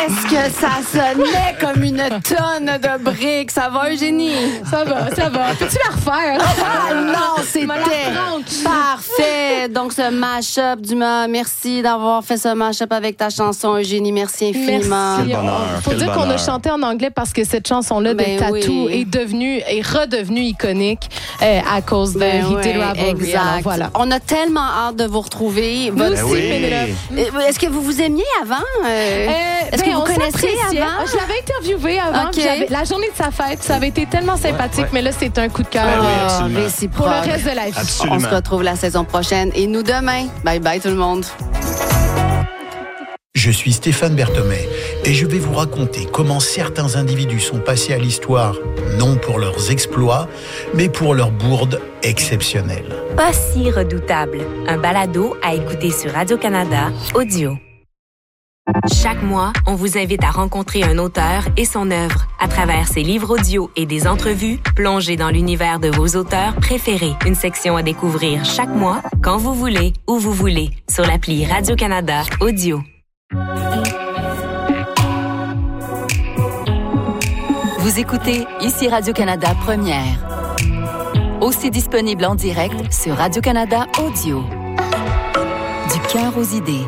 Qu'est-ce que ça sonnait comme une tonne de briques. Ça va, Eugénie? Ça va. Peux-tu la refaire? Ah non, c'était parfait. Donc, ce mash-up merci d'avoir fait ce mash-up avec ta chanson, Eugénie. Merci infiniment. Merci. Faut dire qu'on a chanté en anglais parce que cette chanson-là de Tattoo est redevenue iconique à cause de He Did Rivalry. Exact. Alors, voilà. On a tellement hâte de vous retrouver. Nous aussi, Pénélope. Est-ce que vous vous aimiez avant? Est-ce que vous connaissiez avant? Je l'avais interviewé avant. Okay. La journée de sa fête, ça avait été tellement sympathique, mais là, c'est un coup de cœur réciproque. pour le reste de la vie. Absolument. On se retrouve la saison prochaine et nous demain. Bye bye tout le monde. Je suis Stéphane Berthomé et je vais vous raconter comment certains individus sont passés à l'histoire, non pour leurs exploits, mais pour leurs bourdes exceptionnelles. Pas si redoutable. Un balado à écouter sur Radio-Canada Audio. Chaque mois, on vous invite à rencontrer un auteur et son œuvre. À travers ses livres audio et des entrevues, plongez dans l'univers de vos auteurs préférés. Une section à découvrir chaque mois, quand vous voulez, où vous voulez, sur l'appli Radio-Canada Audio. Vous écoutez ici Radio-Canada Première. Aussi disponible en direct sur Radio-Canada Audio. Du cœur aux idées.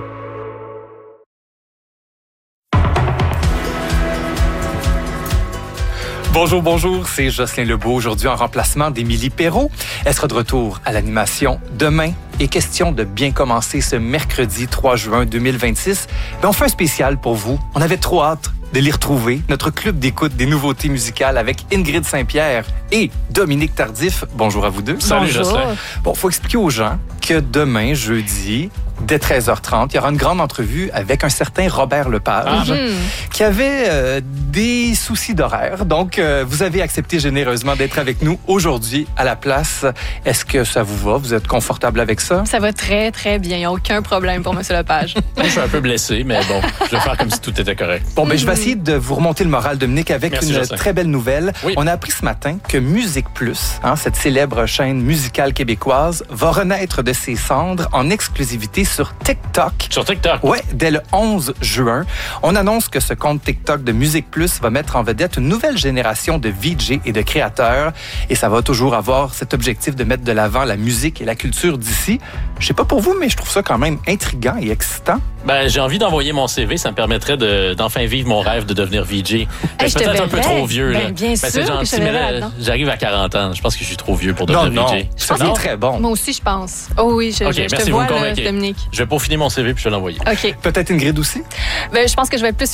Bonjour, c'est Jocelyn Lebeau, aujourd'hui en remplacement d'Émilie Perrault. Elle sera de retour à l'animation demain. Et question de bien commencer ce mercredi 3 juin 2026. On fait un spécial pour vous. On avait trop hâte de les retrouver. Notre club d'écoute des nouveautés musicales avec Ingrid Saint-Pierre et Dominique Tardif. Bonjour à vous deux. Salut Jocelyn. Bon, faut expliquer aux gens que demain, jeudi, dès 13h30, il y aura une grande entrevue avec un certain Robert Lepage qui avait des soucis d'horaire. Donc, vous avez accepté généreusement d'être avec nous aujourd'hui à la place. Est-ce que ça vous va? Vous êtes confortable avec ça? Ça va très, très bien. Il n'y a aucun problème pour M. Lepage. Moi, je suis un peu blessé, mais bon, je vais faire comme si tout était correct. Bon, ben, je vais essayer de vous remonter le moral, Dominique, avec Merci, une Jocelyn. très belle nouvelle. Oui. On a appris ce matin que Musique Plus, cette célèbre chaîne musicale québécoise, va renaître de ses cendres en exclusivité sur TikTok. Sur TikTok? Ouais, dès le 11 juin. On annonce que ce compte TikTok de Musique Plus va mettre en vedette une nouvelle génération de VJ et de créateurs. Et ça va toujours avoir cet objectif de mettre de l'avant la musique et la culture d'ici. Je sais pas pour vous, mais je trouve ça quand même intriguant et excitant. Ben, j'ai envie d'envoyer mon CV. Ça me permettrait d'enfin vivre mon rêve de devenir VJ. Ben, je suis peut-être un peu trop vieux. Ben, là. bien sûr c'est gentil, que je te mais verrais là, là-dedans. j'arrive à 40 ans. Je pense que je suis trop vieux pour devenir VJ. Ça c'est très bon. Moi aussi, je pense. Oh oui, je merci, te vous vois, me là, convainquez. Dominique. Je vais peaufiner mon CV puis je vais l'envoyer. OK. Peut-être Ingrid aussi? Ben, je pense que je vais être plus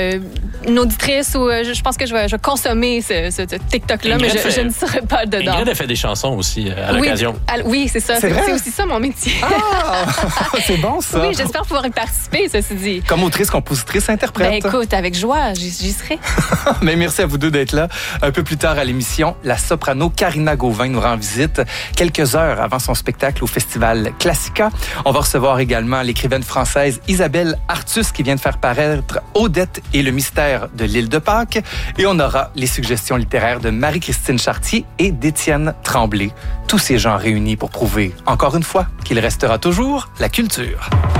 une auditrice ou je pense que je vais consommer ce TikTok-là, mais je ne serai pas dedans. Ingrid a fait des chansons aussi à l'occasion. Oui, c'est ça. C'est vrai? C'est aussi ça mon métier. Ah! C'est bon, ça. Oui, j'espère pouvoir y participer, ceci dit. Comme autrice, compositrice, interprète. Ben écoute, avec joie, j'y serai. Mais merci à vous deux d'être là. Un peu plus tard à l'émission, la soprano Karina Gauvin nous rend visite quelques heures avant son spectacle au Festival Classica. On va recevoir également l'écrivaine française Isabelle Artus qui vient de faire paraître Odette et le mystère de l'île de Pâques. Et on aura les suggestions littéraires de Marie-Christine Chartier et d'Étienne Tremblay. Tous ces gens réunis pour prouver, encore une fois, qu'il restera toujours la culture.